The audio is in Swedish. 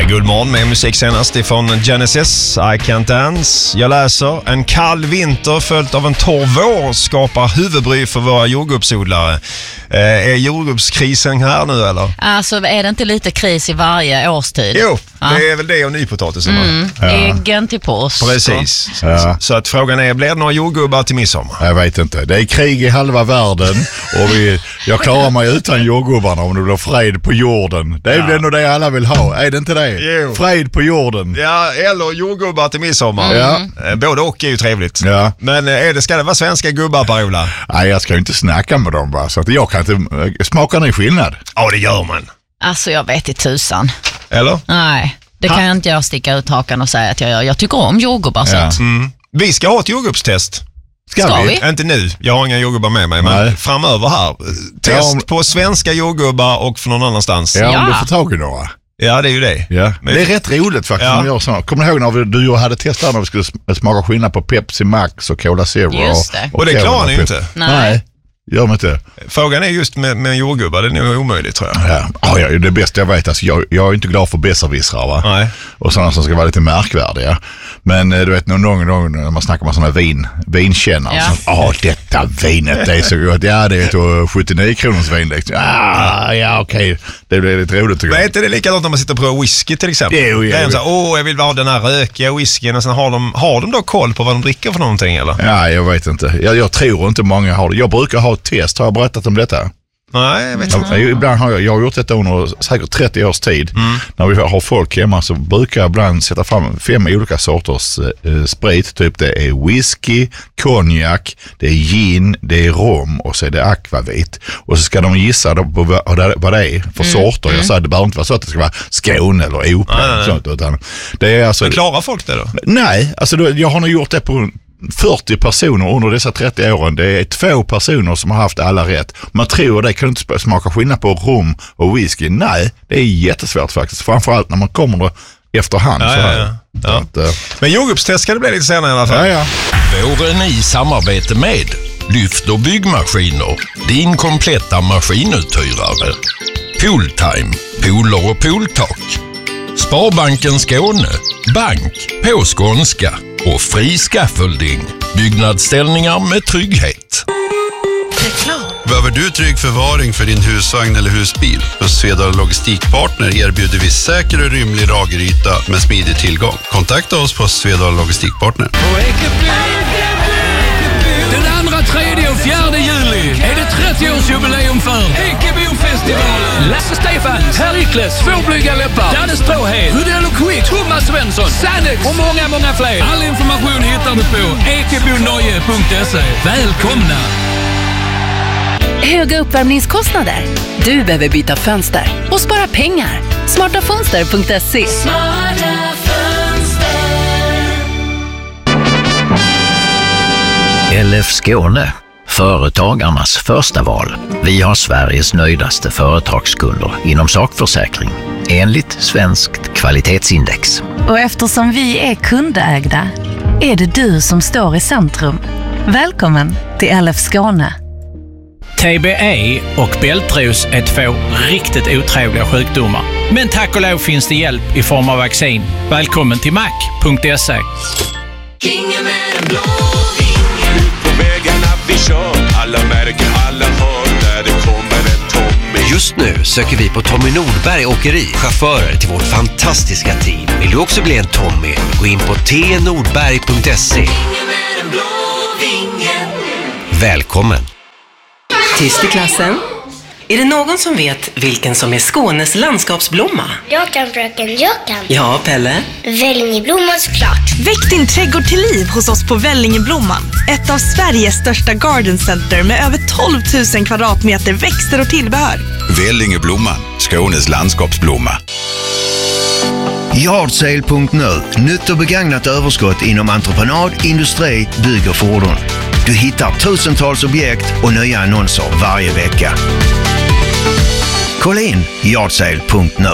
God morgon med musik senast ifrån Genesis, I Can't Dance. Jag läser, en kall vinter följt av en torr vår skapar huvudbry för våra jordgubbsodlare. Är jordgubbskrisen här nu eller? Alltså är det inte lite kris i varje årstid? Jo, det är väl det och nypotatisen. Äggen till påsk. Precis. Ja. Så att frågan är, blir det några jordgubbar till midsommar? Jag vet inte. Det är krig i halva världen och jag klarar mig utan jordgubbarna om det blir fred på jorden. Det är väl ändå det alla vill ha. Är det inte det? Jo. Fred på jorden. Ja, eller jordgubbar till midsommar. Ja. Både och är ju trevligt. Ja. Men ska det vara svenska gubbar, Per-Ola? Nej, jag ska ju inte snacka med dem bara. Så att jag kan inte... Smakar ni skillnad? Ja, det gör man. Alltså jag vet i tusan. Eller? Nej, det kan jag inte jag sticka ut hakan och säga att jag gör. Jag tycker om jordgubbar så att... Vi ska ha ett jordgubbstest. Ska vi? Inte nu, jag har inga jordgubbar med mig, men framöver här. Test på svenska jordgubbar och från någon annanstans. Ja, om du får tag i några. Ja, det är ju det. Ja. Men det är rätt roligt faktiskt. Ja. Kommer du ihåg när du och jag hade testat när vi skulle smaka skillnad på Pepsi Max och Cola Zero? Just det. Och det klarar ni ju inte. Nej. Gör man inte. Frågan är just med jordgubbar, det är nog omöjligt tror jag. Ja, det är bäst jag vet. Alltså, jag är inte glad för besserwissrar, va? Nej. Och sådana som ska vara lite märkvärdiga. Men du vet, någon gång när man snackar med sådana vinkännare. Ja. Detta vinet det är så gott. Ja, det är 79 kronors vin. Okej. Det blir lite roligt tycker jag. Men är inte det likadant när man sitter på whisky till exempel? Jo. Jag vill ha den här rökiga whiskyn och sen har de då koll på vad de dricker för någonting eller? Ja, jag vet inte. Jag tror inte många har det. Jag brukar ha ett test. Har jag berättat om detta? Nej, jag vet inte. Ibland har jag har gjort detta under säkert 30 års tid. När vi har folk hemma så brukar jag ibland sätta fram 5 olika sorters sprit. Typ det är whisky, konjak, det är gin, det är rom och så är det akvavit. Och så ska de gissa på vad det är för sorter. Jag sa det behöver inte vara så att det ska vara Skåne eller Opel. Sånt, utan det är alltså... Men klarar folk det då? Nej, alltså jag har nog gjort det på 40 personer under dessa 30 åren. Det är 2 personer som har haft alla rätt. Man tror det kan inte smaka skillnad på rom och whisky. Nej, det är jättesvårt faktiskt. Framförallt när man kommer efterhand. Men jordgubbstest ska det bli lite senare i alla fall. Våren i samarbete med Lyft och byggmaskiner. Din kompletta maskinuthyrare. Pooltime. Pooler och pooltak. Sparbanken Skåne. Bank på skånska. Och fri scaffolding. Byggnadsställningar med trygghet. Behöver du trygg förvaring för din husvagn eller husbil? Hos Svedala Logistikpartner erbjuder vi säker och rymlig lageryta med smidig tillgång. Kontakta oss på Svedala Logistikpartner. Den 2, 3 och 4 juli är det 30-årsjubileum för Ekebofestivalen. Lasse Stefan, Perikles, Fårblyga Läppar, Danne Stråhed, Rudell och Quick, Thomas Svensson, Sannex och många fler. All information hittar du på ekebonoje.se. Välkomna! Höga uppvärmningskostnader? Du behöver byta fönster och spara pengar. Smartafönster.se. LF Skåne, företagarnas första val. Vi har Sveriges nöjdaste företagskunder inom sakförsäkring, enligt Svenskt kvalitetsindex. Och eftersom vi är kundägda är det du som står i centrum. Välkommen till LF Skåne. TBE och bältros är 2 riktigt otrevliga sjukdomar. Men tack och lov finns det hjälp i form av vaccin. Välkommen till mac.se. Ingen med en blå vinge. På vägarna vi kör, alla märker, alla hör där det kommer en Tommy. Just nu söker vi på Tommy Nordberg Åkeri, chaufförer till vårt fantastiska team. Vill du också bli en Tommy? Gå in på tnordberg.se. Ingen med en blå vinge. Välkommen! Tyst i klassen. Är det någon som vet vilken som är Skånes landskapsblomma? Jag kan, fröken, jag kan. Ja, Pelle? Vällingeblomman såklart. Väck din trädgård till liv hos oss på Vällingeblomman. Ett av Sveriges största garden center med över 12 000 kvadratmeter växter och tillbehör. Vällingeblomman, Skånes landskapsblomma. Yardsale.nu. Nytt och begagnat överskott inom entreprenad, industri, bygg och fordon. Du hittar tusentals objekt och nya annonser varje vecka. Kolla in Yardsale.nu.